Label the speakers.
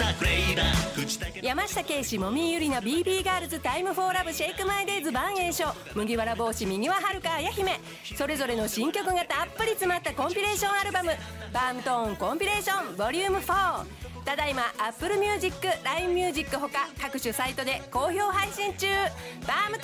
Speaker 1: 山下圭史もみゆりの BB ガールズタイムフォーラブシェイクマイデイズ万栄翔麦わら帽子右ははるか綾姫それぞれの新曲がたっぷり詰まったコンピレーションアルバムバームトーンコンピレーションボリューム4ただいま Apple Music、LINE Music ほか各種サイトで好評配信中バームト